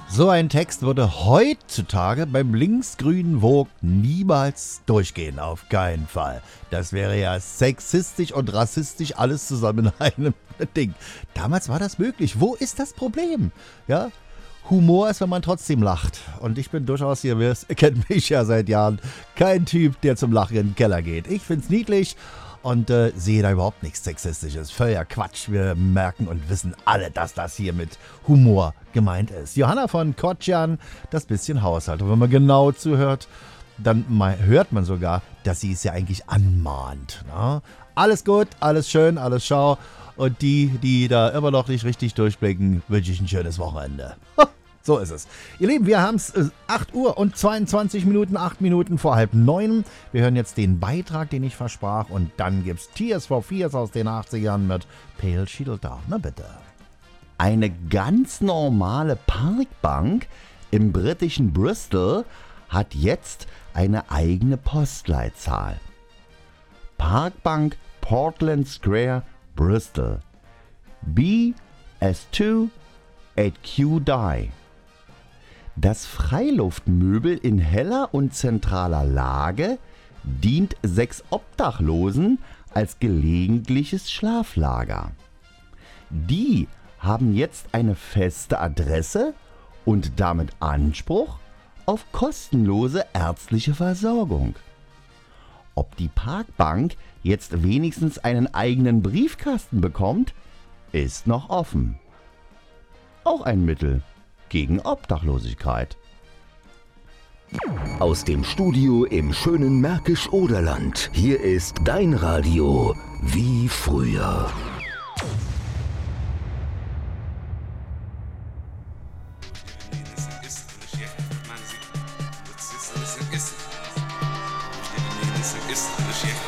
So ein Text würde heutzutage beim linksgrünen Vogue niemals durchgehen, auf keinen Fall. Das wäre ja sexistisch und rassistisch alles zusammen in einem Ding. Damals war das möglich. Wo ist das Problem? Ja, Humor ist, wenn man trotzdem lacht. Und ich bin durchaus, ihr kennt mich ja seit Jahren, kein Typ, der zum Lachen in den Keller geht. Ich find's niedlich und sehe da überhaupt nichts Sexistisches. Völliger Quatsch. Wir merken und wissen alle, dass das hier mit Humor gemeint ist. Johanna von Kotschan, das bisschen Haushalt. Und wenn man genau zuhört, dann hört man sogar, dass sie es ja eigentlich anmahnt. Na? Alles gut, alles schön, alles schau. Und die da immer noch nicht richtig durchblicken, wünsche ich ein schönes Wochenende. So ist es. Ihr Lieben, wir haben es 8 Uhr und 22 Minuten, 8 Minuten vor 8:30. Wir hören jetzt den Beitrag, den ich versprach. Und dann gibt's Tears for Fears aus den 80ern mit Pale Shieldar. Na bitte. Eine ganz normale Parkbank im britischen Bristol hat jetzt eine eigene Postleitzahl. Parkbank Portland Square, Bristol. BS2 8QDI. Das Freiluftmöbel in heller und zentraler Lage dient 6 Obdachlosen als gelegentliches Schlaflager. Die haben jetzt eine feste Adresse und damit Anspruch auf kostenlose ärztliche Versorgung. Ob die Parkbank jetzt wenigstens einen eigenen Briefkasten bekommt, ist noch offen. Auch ein Mittel gegen Obdachlosigkeit. Aus dem Studio im schönen Märkisch-Oderland. Hier ist dein Radio wie früher. Ist